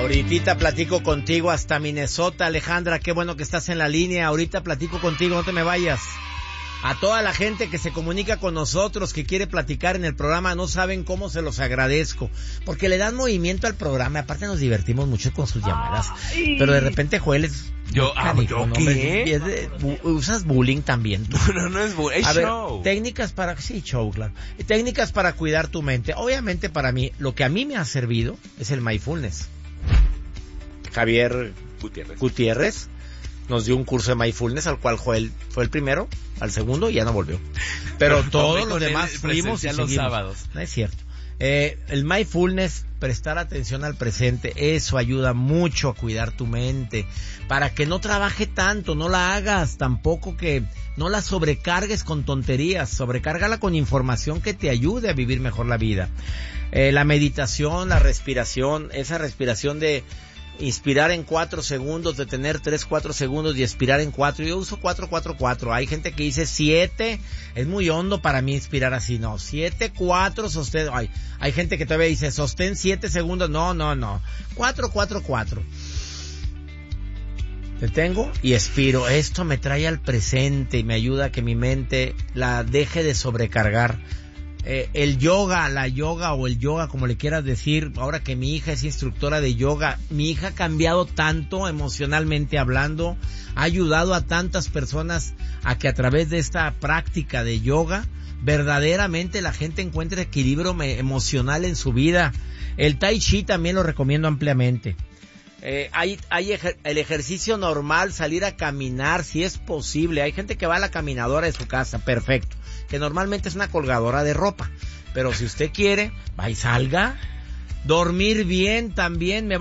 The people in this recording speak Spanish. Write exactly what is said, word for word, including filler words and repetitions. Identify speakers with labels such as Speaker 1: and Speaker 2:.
Speaker 1: Ahorita platico contigo hasta Minnesota, Alejandra, qué bueno que estás en la línea. Ahorita platico contigo, no te me vayas. A toda la gente que se comunica con nosotros, que quiere platicar en el programa, no saben cómo se los agradezco, porque le dan movimiento al programa. Aparte nos divertimos mucho con sus llamadas. Ay. Pero de repente Joel es...
Speaker 2: Yo, ah, ¿yo qué?
Speaker 1: Es de, bu, usas bullying también.
Speaker 2: No, no, no es bullying, es
Speaker 1: A
Speaker 2: show.
Speaker 1: Ver, técnicas para... Sí, show, claro. Técnicas para cuidar tu mente. Obviamente para mí, lo que a mí me ha servido es el mindfulness. Javier
Speaker 2: Gutiérrez.
Speaker 1: Gutiérrez nos dio un curso de mindfulness al cual Joel fue el primero, al segundo y ya no volvió. Pero
Speaker 2: no,
Speaker 1: todos los demás fuimos y
Speaker 2: los sábados.
Speaker 1: No es cierto. Eh, el mindfulness, prestar atención al presente, eso ayuda mucho a cuidar tu mente, para que no trabaje tanto, no la hagas, tampoco que no la sobrecargues con tonterías, sobrecárgala con información que te ayude a vivir mejor la vida. Eh, la meditación, la respiración, esa respiración de inspirar en cuatro segundos, detener tres, cuatro segundos y expirar en cuatro. Yo uso cuatro, cuatro, cuatro. Hay gente que dice siete. Es muy hondo para mí inspirar así. No, siete, cuatro, sostén. Hay, hay gente que todavía dice sostén siete segundos. No, no, no. Cuatro, cuatro, cuatro. Detengo y expiro. Esto me trae al presente y me ayuda a que mi mente la deje de sobrecargar. Eh, el yoga, la yoga o el yoga, como le quieras decir, ahora que mi hija es instructora de yoga, mi hija ha cambiado tanto emocionalmente hablando, ha ayudado a tantas personas a que a través de esta práctica de yoga, verdaderamente la gente encuentre equilibrio me- emocional en su vida. El tai chi también lo recomiendo ampliamente. Eh, hay, hay ejer- el ejercicio normal, salir a caminar, si es posible. Hay gente que va a la caminadora de su casa, perfecto, que normalmente es una colgadora de ropa, pero si usted quiere, va y salga. Dormir bien también, me